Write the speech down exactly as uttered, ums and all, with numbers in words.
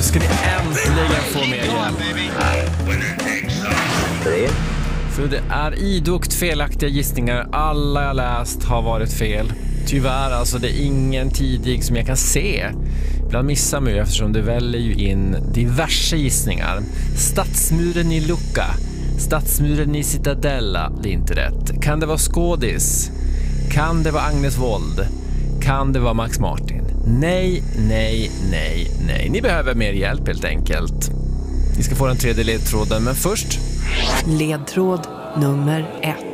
ska ni äntligen få mer hjälp. Tre. För det är idogt felaktiga gissningar. Alla jag läst har varit fel. Tyvärr, alltså det är ingen tidig som jag kan se. Ibland missar man ju eftersom det väljer ju in diverse gissningar. Stadsmuren i Lucca. Stadsmuren i Cittadella. Det är inte rätt. Kan det vara skådis? Kan det vara Agnes Wold? Kan det vara Max Martin? Nej, nej, nej, nej. Ni behöver mer hjälp helt enkelt. Ni ska få den tredje ledtråden, men först... Ledtråd nummer ett.